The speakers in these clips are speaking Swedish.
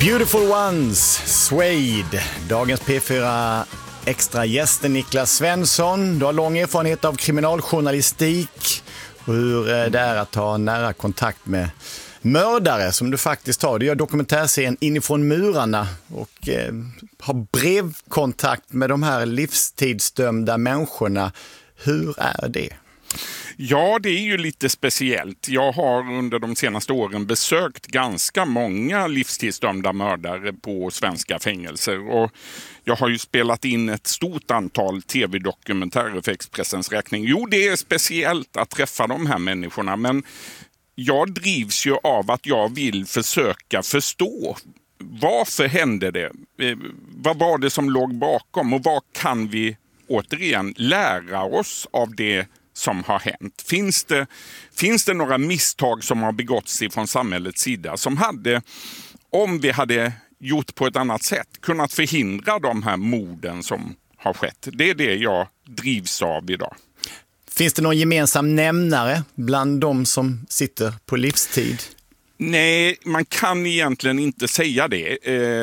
Beautiful Ones, Suede. Dagens P4 extra gästen Niklas Svensson. Du har lång erfarenhet av kriminaljournalistik och hur det är att ha nära kontakt med mördare som du faktiskt har. Du gör dokumentärserien Inifrån murarna och har brevkontakt med de här livstidsdömda människorna. Hur är det? Ja, det är ju lite speciellt. Jag har under de senaste åren besökt ganska många livstidsdömda mördare på svenska fängelser. Och jag har ju spelat in ett stort antal tv-dokumentärer för Expressens räkning. Jo, det är speciellt att träffa de här människorna, men jag drivs ju av att jag vill försöka förstå. Varför hände det? Vad var det som låg bakom? Och vad kan vi återigen lära oss av det som har hänt? Finns det några misstag som har begåtts från samhällets sida som hade, om vi hade gjort på ett annat sätt, kunnat förhindra de här morden som har skett? Det är det jag drivs av idag. Finns det någon gemensam nämnare bland de som sitter på livstid? Nej, man kan egentligen inte säga det.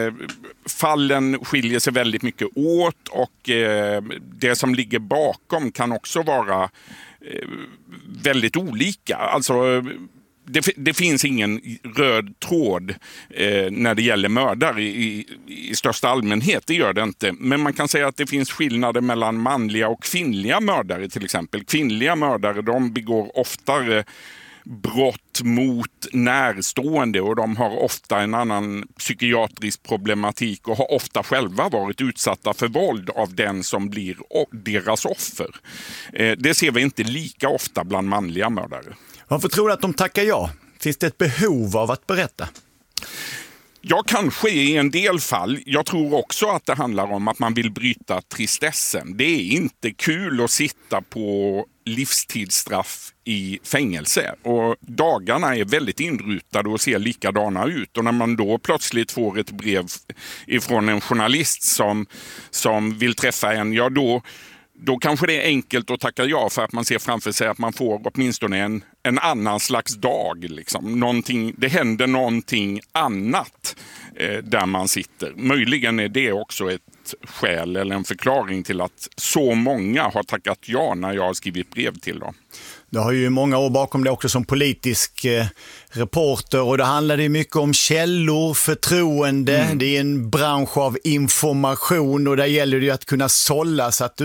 Fallen skiljer sig väldigt mycket åt och det som ligger bakom kan också vara väldigt olika. Alltså, det finns ingen röd tråd när det gäller mördare i största allmänhet, det gör det inte. Men man kan säga att det finns skillnader mellan manliga och kvinnliga mördare till exempel. Kvinnliga mördare, de begår oftare brott mot närstående och de har ofta en annan psykiatrisk problematik och har ofta själva varit utsatta för våld av den som blir deras offer. Det ser vi inte lika ofta bland manliga mördare. Varför tror du att de tackar ja? Finns det ett behov av att berätta? Ja, kanske i en del fall. Jag tror också att det handlar om att man vill bryta tristessen. Det är inte kul att sitta på livstidsstraff i fängelse och dagarna är väldigt inrutade och ser likadana ut. Och när man då plötsligt får ett brev ifrån en journalist som vill träffa en, ja då kanske det är enkelt att tacka ja för att man ser framför sig att man får åtminstone en annan slags dag. Liksom. Det händer någonting annat där man sitter. Möjligen är det också ett skäl eller en förklaring till att så många har tackat ja när jag har skrivit brev till dem. Du har ju många år bakom det också som politisk reporter och det handlade ju mycket om källor, förtroende. Det är en bransch av information och där gäller det ju att kunna sålla så att du